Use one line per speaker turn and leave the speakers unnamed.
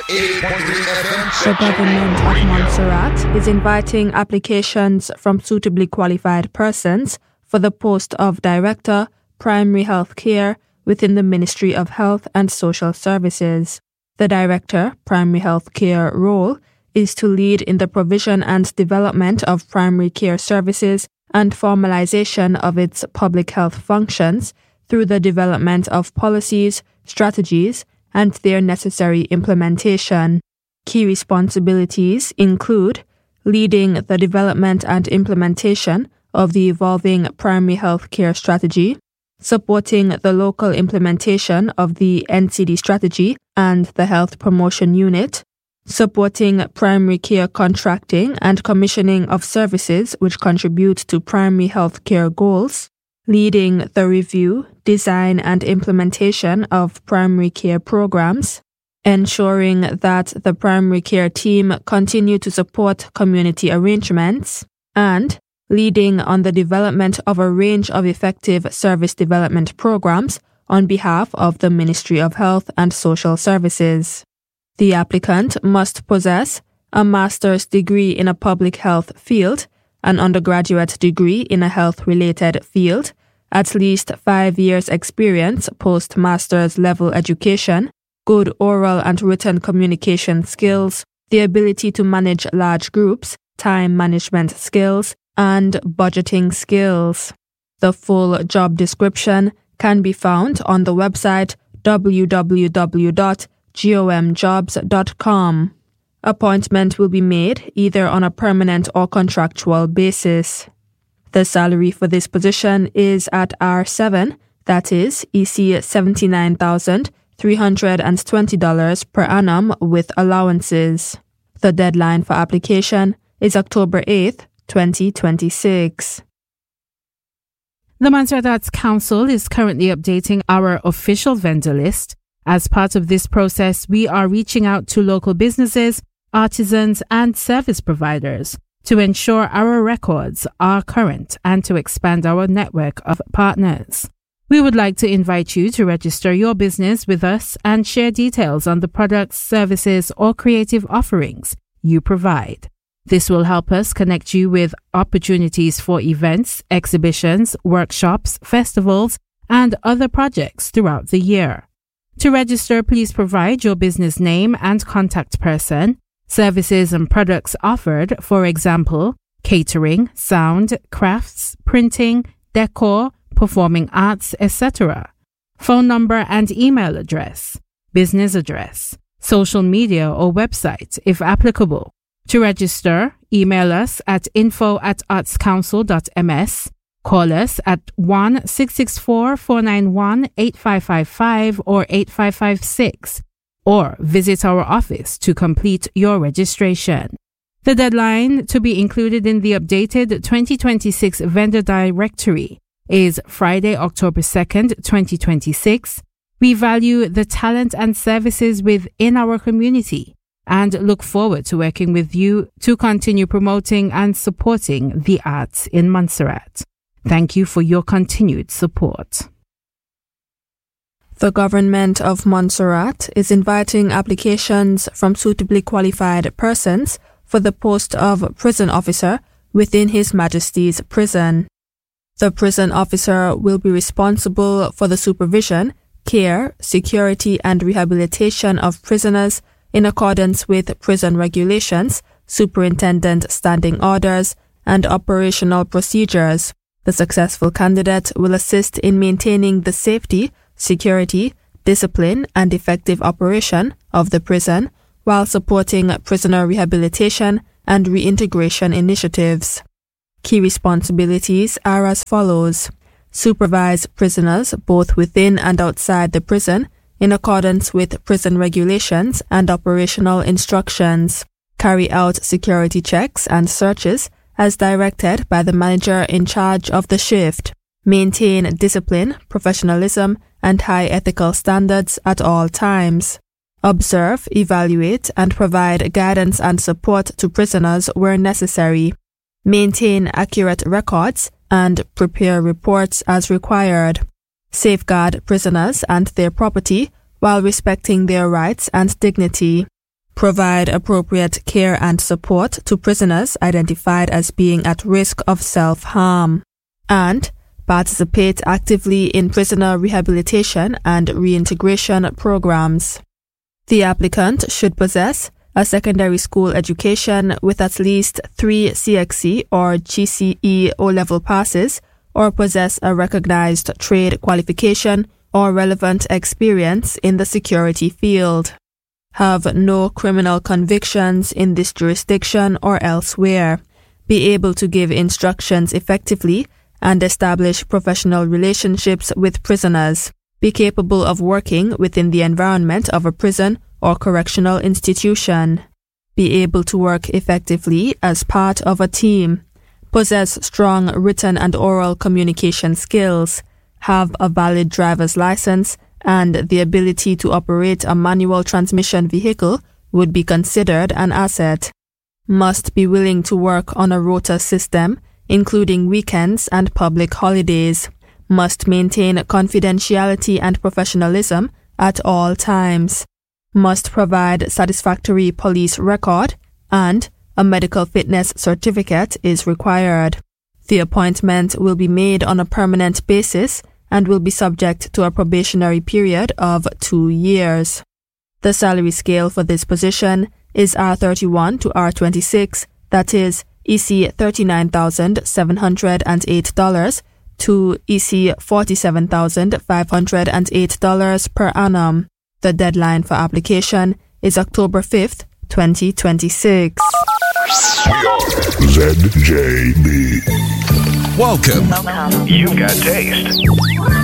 FM.
The government of Montserrat is inviting applications from suitably qualified persons for the post of Director, Primary Health Care within the Ministry of Health and Social Services. The Director, Primary Health Care role is to lead in the provision and development of primary care services and formalization of its public health functions through the development of policies, strategies, and their necessary implementation. Key responsibilities include leading the development and implementation of the evolving primary health care strategy, supporting the local implementation of the NCD strategy and the health promotion unit, supporting primary care contracting and commissioning of services which contribute to primary health care goals, leading the review, design and implementation of primary care programs, ensuring that the primary care team continue to support community arrangements, and leading on the development of a range of effective service development programs on behalf of the Ministry of Health and Social Services. The applicant must possess a master's degree in a public health field, an undergraduate degree in a health-related field, at least 5 years experience post-master's level education, good oral and written communication skills, the ability to manage large groups, time management skills, and budgeting skills. The full job description can be found on the website www.gomjobs.com. Appointment will be made either on a permanent or contractual basis. The salary for this position is at R7, that is, EC $79,320 per annum with allowances. The deadline for application is October 8th, 2026.
The Montserrat Arts Council is currently updating our official vendor list. As part of this process, we are reaching out to local businesses, artisans, and service providers to ensure our records are current and to expand our network of partners. We would like to invite you to register your business with us and share details on the products, services, or creative offerings you provide. This will help us connect you with opportunities for events, exhibitions, workshops, festivals, and other projects throughout the year. To register, please provide your business name and contact person, services and products offered, for example, catering, sound, crafts, printing, decor, performing arts, etc. Phone number and email address, business address, social media or website if applicable. To register, email us at info@artscouncil.ms, call us at 1-664-491-8555 or 8556, or visit our office to complete your registration. The deadline to be included in the updated 2026 vendor directory is Friday, October 2nd, 2026. We value the talent and services within our community and look forward to working with you to continue promoting and supporting the arts in Montserrat. Thank you for your continued support.
The government of Montserrat is inviting applications from suitably qualified persons for the post of prison officer within His Majesty's prison. The prison officer will be responsible for the supervision, care, security, and rehabilitation of prisoners in accordance with prison regulations, superintendent standing orders, and operational procedures. The successful candidate will assist in maintaining the safety, security, discipline, and effective operation of the prison while supporting prisoner rehabilitation and reintegration initiatives. Key responsibilities are as follows: supervise prisoners both within and outside the prison in accordance with prison regulations and operational instructions, carry out security checks and searches as directed by the manager in charge of the shift, maintain discipline, professionalism, and high ethical standards at all times, observe, evaluate, and provide guidance and support to prisoners where necessary, maintain accurate records, and prepare reports as required, safeguard prisoners and their property while respecting their rights and dignity, provide appropriate care and support to prisoners identified as being at risk of self-harm, and participate actively in prisoner rehabilitation and reintegration programs. The applicant should possess a secondary school education with at least 3 CXC or GCE O-level passes, or possess a recognized trade qualification or relevant experience in the security field. Have no criminal convictions in this jurisdiction or elsewhere. Be able to give instructions effectively and establish professional relationships with prisoners. Be capable of working within the environment of a prison or correctional institution. Be able to work effectively as part of a team. Possess strong written and oral communication skills. Have a valid driver's license, and the ability to operate a manual transmission vehicle would be considered an asset. Must be willing to work on a rota system, including weekends and public holidays. Must maintain confidentiality and professionalism at all times. Must provide satisfactory police record, and a medical fitness certificate is required. The appointment will be made on a permanent basis and will be subject to a probationary period of 2 years. The salary scale for this position is R31 to R26, that is EC $39,708 to EC $47,508 per annum. The deadline for application is October 5th, 2026.
We are ZJB. Welcome.
You've got taste.